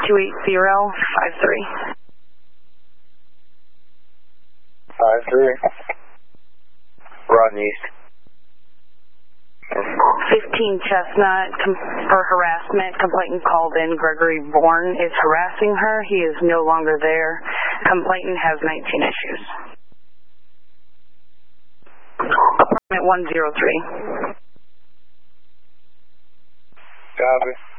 28053. 53. Run east. 15 Chestnut for harassment. Complainant called in. Gregory Bourne is harassing her. He is no longer there. Complainant has 19 issues. Apartment 103. Copy.